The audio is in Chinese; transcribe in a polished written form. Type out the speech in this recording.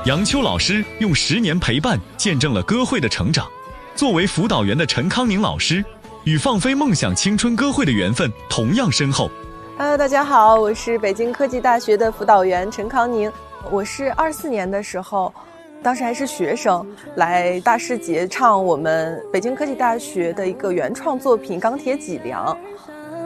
杨秋老师用10年陪伴见证了歌会的成长。作为辅导员的陈康宁老师，与放飞梦想青春歌会的缘分同样深厚。 大家好，我是北京科技大学的辅导员陈康宁。我是24年的时候，当时还是学生，来大师节唱我们北京科技大学的一个原创作品《钢铁脊梁》。